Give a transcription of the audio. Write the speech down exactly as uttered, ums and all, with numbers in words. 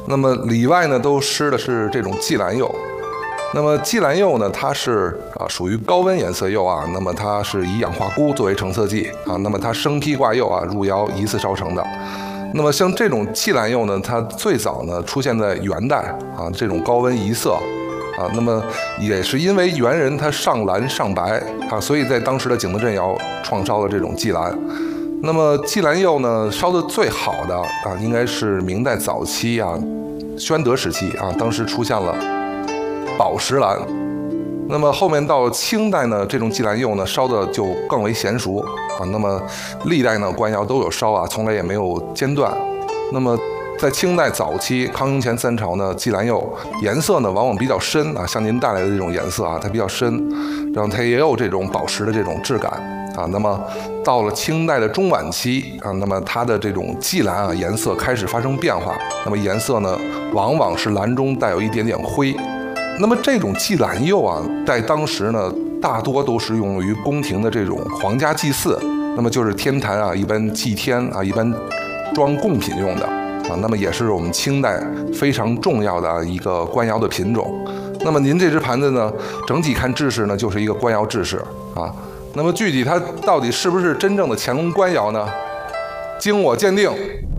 那么里外呢都施的是这种季兰釉。那么季兰釉呢，它是啊属于高温颜色釉啊，那么它是以氧化钴作为成色剂啊，那么它生坯挂釉啊，入窑一次烧成的。那么像这种季兰釉呢，它最早呢出现在元代啊，这种高温一色啊，那么也是因为元人他上蓝上白啊，所以在当时的景德镇窑创烧了这种季兰。那么季兰釉呢，烧的最好的啊，应该是明代早期啊，宣德时期啊，当时出现了宝石蓝。那么后面到清代呢，这种季兰釉呢烧的就更为娴熟啊。那么历代呢官窑都有烧啊，从来也没有间断。那么在清代早期，康雍乾三朝呢，季兰釉颜色呢往往比较深啊，像您带来的这种颜色啊，它比较深，然后它也有这种宝石的这种质感啊。那么到了清代的中晚期啊，那么它的这种季兰啊颜色开始发生变化，那么颜色呢往往是蓝中带有一点点灰。那么这种季兰釉啊，在当时呢，大多都是用于宫廷的这种皇家祭祀，那么就是天坛啊，一般祭天啊，一般装贡品用的啊。那么也是我们清代非常重要的一个官窑的品种。那么您这只盘子呢，整体看制式呢，就是一个官窑制式啊。那么具体它到底是不是真正的乾隆官窑呢？经我鉴定，